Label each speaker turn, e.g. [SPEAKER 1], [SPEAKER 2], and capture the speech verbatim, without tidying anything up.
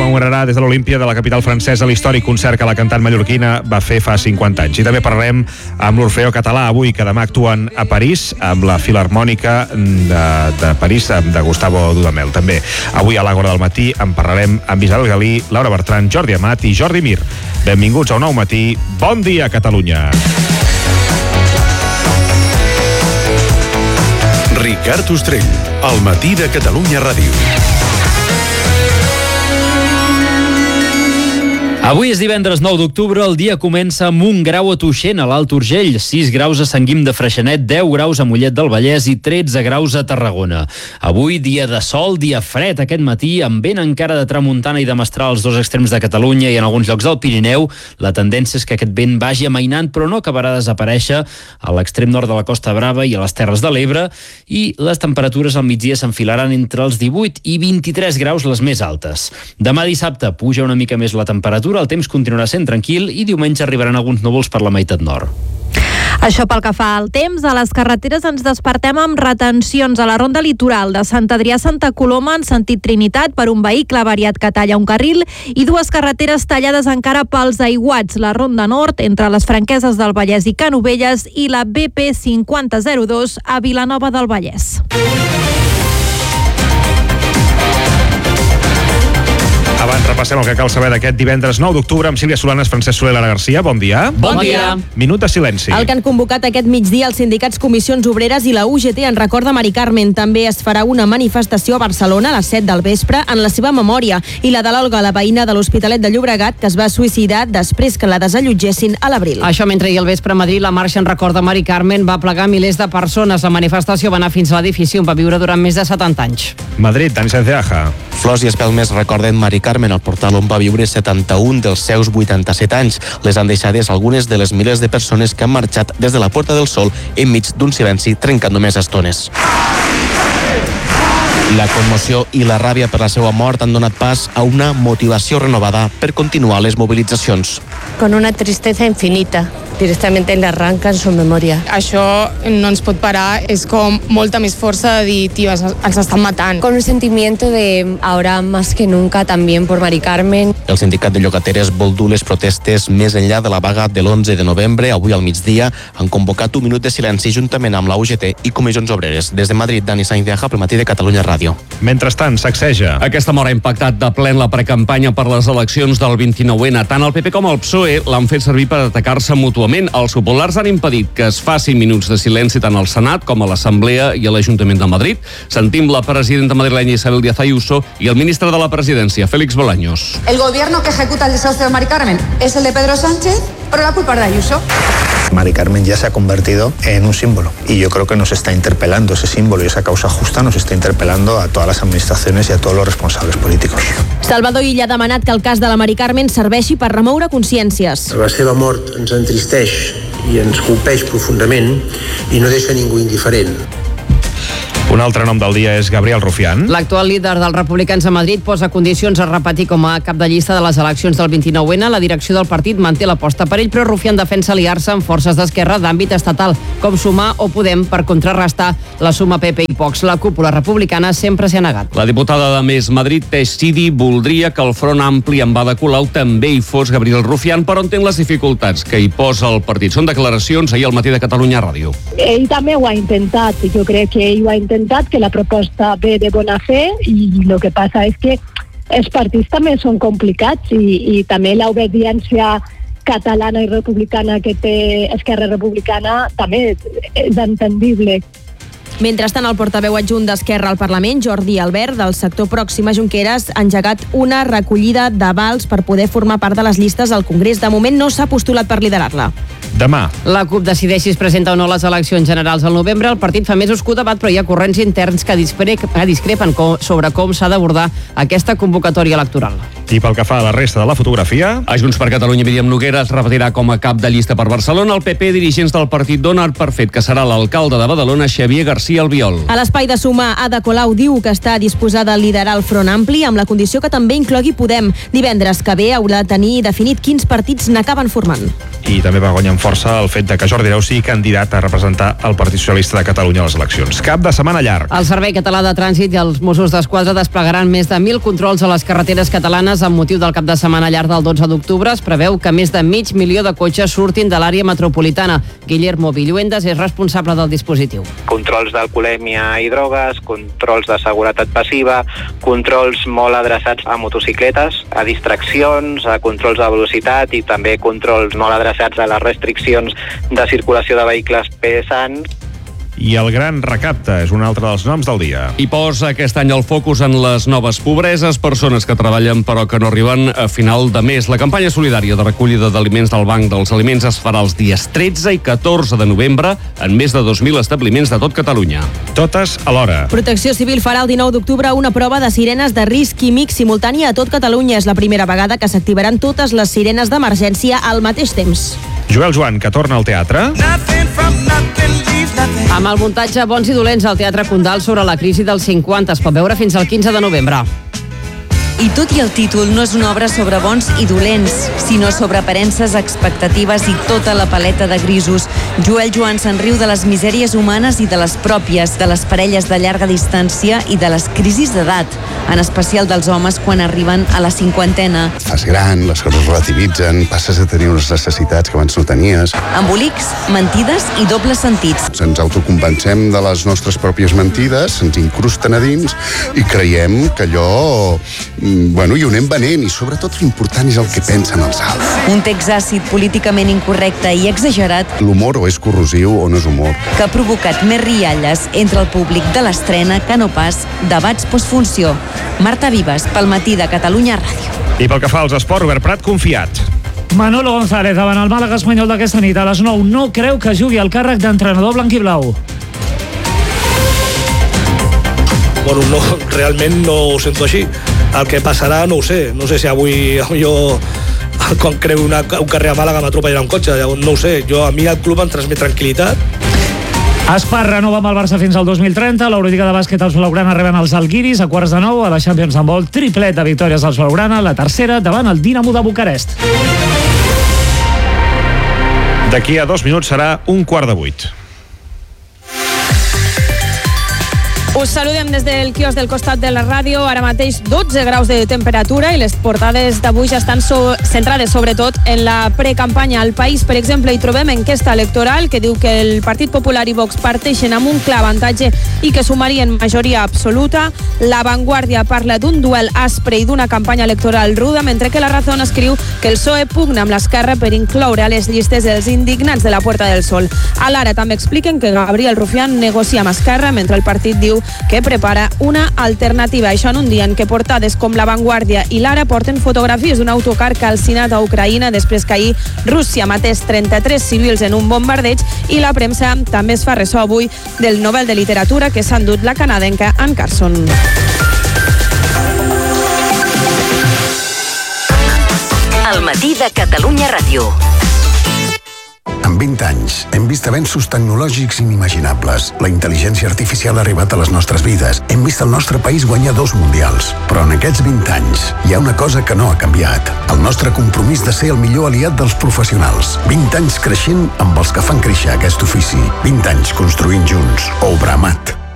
[SPEAKER 1] s'inaugurarà des de l'Olímpia de la capital francesa l'històric concert que la cantant mallorquina va fer fa cinquanta anys. I també parlarem amb l'Orfeó Català avui, que demà actuen a París amb la Filharmònica de, de París de Gustavo Dudamel. També avui a l'Àgora del matí en parlarem amb Isabel Galí, Laura Bertran, Jordi Amat i Jordi Mir. Benvinguts a Un Nou Matí. Bon dia, Catalunya.
[SPEAKER 2] Ricard Ostrell, al matí de Catalunya Ràdio.
[SPEAKER 3] Avui és divendres nou d'octubre, el dia comença amb un grau a Tuixén, a l'Alt Urgell, sis graus a Sant Guim de Freixenet, deu graus a Mollet del Vallès i tretze graus a Tarragona. Avui, dia de sol, dia fred aquest matí, amb vent encara de tramuntana i de mestral als dos extrems de Catalunya i en alguns llocs del Pirineu. La tendència és que aquest vent vagi amainant, però no acabarà de desaparèixer a l'extrem nord de la Costa Brava i a les Terres de l'Ebre, i les temperatures al migdia s'enfilaran entre els divuit i vint-i-tres graus les més altes. Demà dissabte puja una mica més la temperatura, el temps continuarà sent tranquil i diumenge arribaran alguns núvols per la meitat nord.
[SPEAKER 4] Això pel que fa al temps. A les carreteres ens despertem amb retencions a la ronda litoral de Sant Adrià a Santa Coloma en sentit Trinitat per un vehicle avariat que talla un carril i dues carreteres tallades encara pels aiguats. La ronda nord entre les Franqueses del Vallès i Canovelles i la B P cinquanta zero dos a Vilanova del Vallès.
[SPEAKER 1] Abans repassem el que cal saber d'aquest divendres nou d'octubre amb Sílvia Solanes, Francesc Soler, Lara Garcia. Bon dia.
[SPEAKER 5] Bon dia.
[SPEAKER 1] Minut de silenci.
[SPEAKER 5] El que han convocat aquest migdia els sindicats Comissions Obreres i la U G T en record de Mari Carmen. També es farà una manifestació a Barcelona a les set del vespre en la seva memòria i la de l'Olga, la veïna de l'Hospitalet de Llobregat, que es va suïcidar després que la desallotgessin a l'abril.
[SPEAKER 6] Això mentre ahir al vespre a Madrid la marxa en record de Mari Carmen va plegar milers de persones. La manifestació va anar fins a l'edifici on va viure durant més de setanta anys.
[SPEAKER 1] Madrid, Dani Sanceaja.
[SPEAKER 7] Flors i espelmes recorden Mari Carmen, al portal on va viure setanta-un dels seus vuitanta-set anys. Les han deixades algunes de les milers de persones que han marxat des de la Puerta del Sol enmig d'un silenci trencat només a estones. La commoció i la ràbia per la seva mort han donat pas a una motivació renovada per continuar les mobilitzacions.
[SPEAKER 8] Con una tristeza infinita. Directamente le arrancan su memoria.
[SPEAKER 9] Això no ens pot parar, és com molta més força de dir, tio, ens estan matant.
[SPEAKER 8] Con un sentimiento de ahora más que nunca también por Mari Carmen.
[SPEAKER 7] El sindicat de llogateres vol dur les protestes més enllà de la vaga de l'onze de novembre. Avui al migdia han convocat un minut de silenci juntament amb la U G T i Comissions Obreres. Des de Madrid, Dani Sainz de Aja, pel matí de Catalunya Ràdio.
[SPEAKER 1] Mentrestant, sacseja.
[SPEAKER 10] Aquesta mort ha impactat de plen la precampanya per les eleccions del vint-i-nou ene. Tant el P P com el P S O E l'han fet servir per atacar-se mútuament. Els populars han impedit que es facin minuts de silenci tant al Senat com a l'Assemblea i a l'Ajuntament de Madrid. Sentim la presidenta madrilenya Isabel Díaz Ayuso i el ministre de la Presidència, Félix Bolaños.
[SPEAKER 11] El gobierno que ejecuta el desahucio de Mari Carmen es el de Pedro Sánchez, pero la culpa es de Ayuso.
[SPEAKER 12] Mari Carmen ya se ha convertido en un símbolo y yo creo que nos está interpelando ese símbolo y esa causa justa nos está interpelando a todas las administraciones y a todos los responsables políticos.
[SPEAKER 5] Salvador Illa ha demanat que el cas de la Mari Carmen serveixi per remoure consciències.
[SPEAKER 13] La seva mort ens entristeix i ens colpeix profundament i no deixa ningú indiferent.
[SPEAKER 1] Un altre nom del dia és Gabriel Rufián.
[SPEAKER 6] L'actual líder dels republicans a Madrid posa condicions a repetir com a cap de llista de les eleccions del vint-i-nou ene. La direcció del partit manté l'aposta per ell, però Rufián defensa aliar-se amb forces d'esquerra d'àmbit estatal, com Sumar o Podem, per contrarrestar la suma P P i Vox. La cúpula republicana sempre s'hi ha negat.
[SPEAKER 10] La diputada de Més Madrid, Teix Sidi, voldria que el Front Ampli amb Ada Colau també hi fos Gabriel Rufián, però entén les dificultats que hi posa el partit. Són declaracions ahir al matí de Catalunya Ràdio.
[SPEAKER 14] Ell també ho ha intentat, jo crec que ell ho ha intentat, que la proposta ve de bona fe i el que passa és que els partits també són complicats i, i també l'obediència catalana i republicana que té Esquerra Republicana també és entendible.
[SPEAKER 5] Mentrestant, el portaveu adjunt d'Esquerra al Parlament, Jordi Albert, del sector pròxim a Junqueras, ha engegat una recollida d'avals per poder formar part de les llistes al Congrés. De moment no s'ha postulat per liderar-la.
[SPEAKER 1] Demà.
[SPEAKER 6] La CUP decideix si es presenta o no a les eleccions generals al novembre. El partit fa mesos que ho debat, però hi ha corrents interns que discrepen sobre com s'ha d'abordar aquesta convocatòria electoral.
[SPEAKER 1] I pel que fa a la resta de la fotografia...
[SPEAKER 10] A Junts per Catalunya, Míriam Noguera es repetirà com a cap de llista per Barcelona. El P P, dirigents del partit, donen per fet que serà l'alcalde de Badalona, Xavier García Albiol.
[SPEAKER 5] A l'espai de Sumar, Ada Colau diu que està disposada a liderar el Front Ampli amb la condició que també inclogui Podem. Divendres que ve haurà de tenir definit quins partits n'acaben formant.
[SPEAKER 1] i també va guanyar amb força el fet de que Jordi Hereu sigui candidat a representar el Partit Socialista de Catalunya a les eleccions. Cap de setmana llarg.
[SPEAKER 6] El Servei Català de Trànsit i els Mossos d'Esquadra desplegaran més de mil controls a les carreteres catalanes amb motiu del cap de setmana llarg del dotze d'octubre. Es preveu que més de mig milió de cotxes surtin de l'àrea metropolitana. Guillermo Villuendas és responsable del dispositiu.
[SPEAKER 15] Controls d'alcoholèmia i drogues, controls de seguretat passiva, controls molt adreçats a motocicletes, a distraccions, a controls de velocitat i també controls molt adreçats a les restriccions de circulació de vehicles pesants.
[SPEAKER 1] I el gran recapte és un altre dels noms del dia.
[SPEAKER 10] I posa aquest any el focus en les noves pobreses, persones que treballen però que no arriben a final de mes. La campanya solidària de recollida d'aliments del Banc dels Aliments es farà els dies tretze i catorze de novembre en més de dos mil establiments de tot Catalunya.
[SPEAKER 1] Totes alhora.
[SPEAKER 5] Protecció Civil farà el dinou d'octubre una prova de sirenes de risc químic simultània a tot Catalunya. És la primera vegada que s'activaran totes les sirenes d'emergència al mateix temps.
[SPEAKER 1] Joel Joan, que torna al teatre.
[SPEAKER 6] Amb el muntatge Bons i dolents al Teatre Condal sobre la crisi dels cinquanta. Es pot veure fins al quinze de novembre.
[SPEAKER 16] I tot i el títol no és una obra sobre bons i dolents, sinó sobre aparences, expectatives i tota la paleta de grisos. Joel Joan se'n riu de les misèries humanes i de les pròpies, de les parelles de llarga distància i de les crisis d'edat, en especial dels homes quan arriben a la cinquantena.
[SPEAKER 17] Et fas gran, les coses relativitzen, passes a tenir unes necessitats que abans no tenies.
[SPEAKER 16] Embolics, mentides i dobles sentits.
[SPEAKER 17] Ens autoconvencem de les nostres pròpies mentides, ens incrusten a dins i creiem que allò... Bueno, i ho anem venent, i sobretot l'important és el que pensen els altres.
[SPEAKER 16] Un text àcid, políticament incorrecte i exagerat.
[SPEAKER 17] L'humor o és corrosiu o no és humor.
[SPEAKER 16] Que ha provocat més rialles entre el públic de l'estrena que no pas debats postfunció. Marta Vives, pel Matí de Catalunya Ràdio.
[SPEAKER 1] I pel que fa als esports, Robert Prat, confiat.
[SPEAKER 18] Manolo González, davant el Màlaga espanyol d'aquesta nit a les nou, no creu que jugui al càrrec d'entrenador blanquiblau.
[SPEAKER 19] Bueno, no, realment no ho sento així. El que passarà no ho sé. No sé si avui jo, quan creu una, un carrer a Màlaga m'atropellarà un cotxe. No ho sé. Jo, a mi el club em transmet tranquil·litat.
[SPEAKER 18] Espar renova amb el Barça fins al dos mil trenta. L'Eurolliga de bàsquet els blaugrana reben els Algiris a quarts de nou. A la Champions Handball, triplet de victòries als blaugrana, la tercera davant el Dinamo de Bucarest.
[SPEAKER 1] D'aquí a dos minuts serà un quart de vuit.
[SPEAKER 5] Us saludem des del quiosc del costat de la ràdio. Ara mateix dotze graus de temperatura i les portades d'avui ja estan so- centrades sobretot en la precampanya. Al País, per exemple, hi trobem enquesta electoral que diu que el Partit Popular i Vox parteixen amb un clar avantatge i que sumarien majoria absoluta. La Vanguardia parla d'un duel aspre i d'una campanya electoral ruda, mentre que La Razón escriu que el P S O E pugna amb l'Esquerra per incloure a les llistes els indignats de la Puerta del Sol. A l'Ara també expliquen que Gabriel Rufián negocia amb Esquerra, mentre el partit diu que prepara una alternativa. Això en un dia en què portades com La Vanguardia i l'Ara porten fotografies d'un autocar calcinat a Ucraïna després que ahir Rússia matés trenta-tres civils en un bombardeig, i la premsa també es fa ressò avui del Nobel de Literatura que s'ha endut la canadenca Anne Carson.
[SPEAKER 20] El Matí de Catalunya Ràdio.
[SPEAKER 2] En vint anys hem vist avenços tecnològics inimaginables. La intel·ligència artificial ha arribat a les nostres vides. Hem vist el nostre país guanyar dos mundials. Però en aquests vint anys hi ha una cosa que no ha canviat. El nostre compromís de ser el millor aliat dels professionals. vint anys creixent amb els que fan créixer aquest ofici. vint anys construint junts. Obramat.